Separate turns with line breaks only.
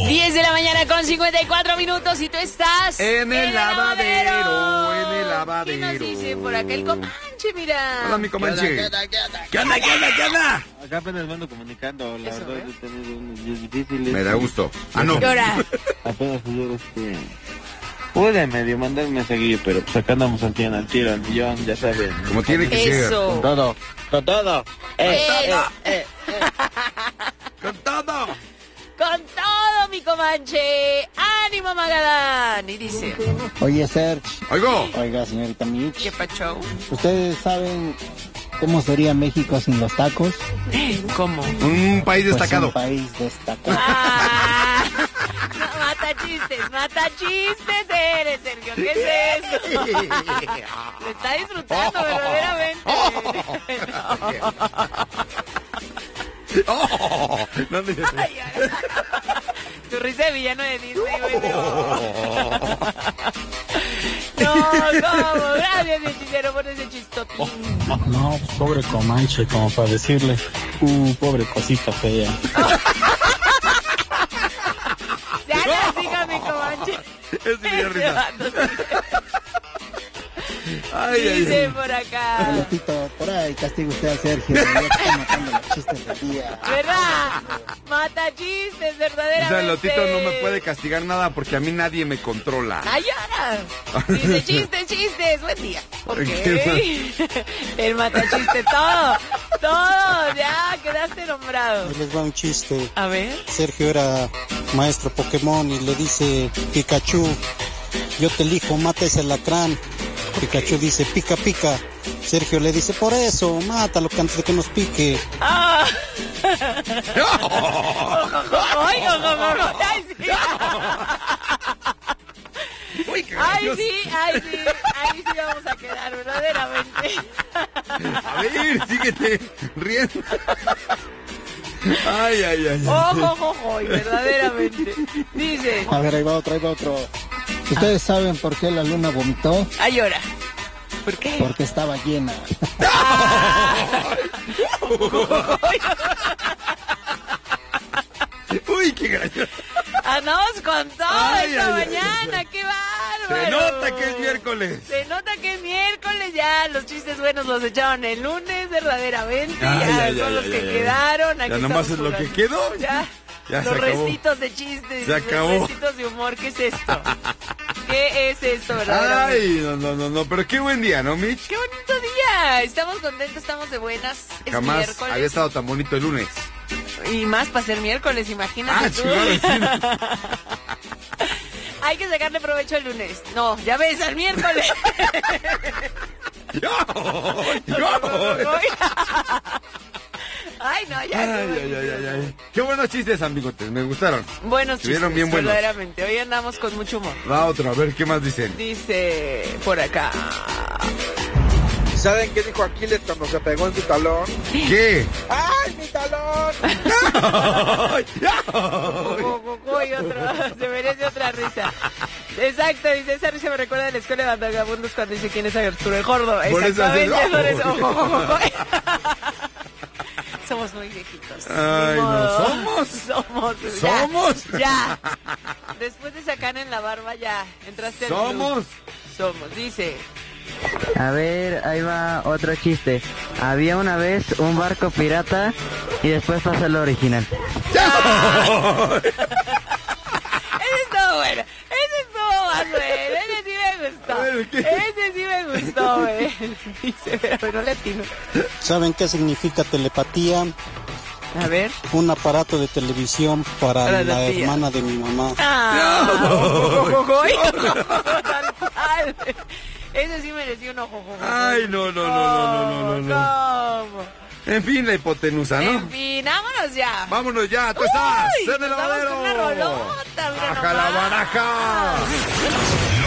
10 de la mañana con 54 minutos y tú estás
en el lavadero, en el lavadero.
¿Qué nos dice por acá el Comanche? Mira.
Hola, mi Comanche.
¿Qué onda?
Acá apenas mando comunicando, la
Eso,
verdad he tenido unos días difíciles.
Me da gusto. Ah, no.
¿Qué hora?
Apenas ayer pude medio mandar un mensajillo, pero pues acá andamos al tiro, al millón, ya saben.
Como tiene que ser.
Eso.
Con todo.
Con todo.
Con todo, mi Comanche. ¡Ánimo, Magadán! Y dice...
Oye, Serge.
Oigo.
Oiga, señorita Mitch.
¿Qué pacho?
¿Ustedes saben cómo sería México sin los tacos?
¿Cómo?
Un país
Pues
destacado.
un país destacado.
Ah, no, mata chistes eres, Sergio. ¿Qué es eso? Lo está disfrutando verdaderamente.
No, no, no.
Ay, ay. Tu risa de villano de Disney, güey. No, ¿cómo? Gracias, mi hechicero, por ese chistotín.
No, pobre Comanche, como para decirle, pobre cosita fea.
Se haga así con mi Comanche.
Es mi risa. Ay,
Dice
ay,
por acá.
Lotito, por ahí castiga usted a Sergio. Ya te está matando los chistes del día.
¿Verdad? Mata chistes,
ay. O
verdaderamente.
sea, Lotito no me puede castigar nada porque a mí nadie me controla.
¡Ay, ahora! Dice chistes, buen día. Ok. El matachiste, todo, ya quedaste nombrado.
Ahí les va un chiste.
A ver.
Sergio era maestro Pokémon y le dice Pikachu, yo te elijo, mata ese alacrán. Pikachu dice, pica, pica. Sergio le dice, por eso, mátalo antes de que nos pique.
¡Ah! ¡Ay, sí!
Uy, qué
¡Ay,
gracioso.
sí! Ahí sí vamos a quedar, verdaderamente.
A ver, síguete riendo. Ay, ay, ay.
¡Ojo, verdaderamente! Dice...
A ver, ahí va otro. ¿Ustedes saben por qué la luna vomitó?
¡Ay, ahora! ¿Por qué?
Porque estaba llena.
Uy, qué gracioso.
Andamos con todo
Ay,
esta
ay,
mañana, qué bárbaro.
Se nota que es miércoles.
Se nota que es miércoles, ya los chistes buenos los echaron el lunes, verdaderamente.
Ay,
ya
ay,
son
ay,
los
ay,
que
ay.
quedaron. Aquí
Ya nomás
estamos
es lo que
jugando.
quedó.
Ya
se
los
acabó.
restitos de chistes,
Se
los
acabó.
restitos de humor, ¿qué es esto? ¿Qué es esto, verdaderamente?
Ay, no, pero qué buen día, ¿no, Mitch?
¡Qué bonito día! Estamos contentos, estamos de buenas. Es
Jamás
miércoles.
había estado tan bonito el lunes.
Y más para ser miércoles, imagínate tú.
chingada,
Hay que sacarle provecho el lunes. No, ya ves, al miércoles. Ay, no, ya.
Ay. Qué buenos chistes, amigotes, me gustaron.
Buenos
Estuvieron
chistes,
bien buenos.
verdaderamente. Hoy andamos con mucho humor.
Va otro, a ver, ¿qué más dicen?
Dice por acá.
¿Saben qué dijo Aquiles cuando se pegó en su talón?
¿Qué?
¡Ay, mi talón!
Y otro, se merece otra risa. Exacto, dice, esa risa me recuerda de la escuela de vagabundos cuando dice quién es Arturo el Gordo.
Por eso hace-
Exactamente, por eso. Somos muy viejitos.
Ay,
Ni
no,
modo.
¿somos?
Ya,
¿Somos?
Ya. Después de sacar en la barba, ya. Entraste al
¿Somos?
club. Somos, dice.
A ver, ahí va otro chiste. Había una vez un barco pirata y después pasa lo original.
Ese estuvo bueno. Ese estuvo más bueno. Ese sí me gustó. Ese sí me gustó, güey. Dice, pero no le atino.
¿Saben qué significa telepatía?
A ver.
Un aparato de televisión para
Para la
la
tía.
hermana de mi mamá.
Tal cual. Ese sí mereció un ojo.
Ay, no.
¿Cómo?
En fin, la hipotenusa, ¿no?
En fin, vámonos ya.
Vámonos ya, tú estás
Uy,
en el
nos vamos
lavadero.
con una rolota, mira
Baja la
nomás.
baraja.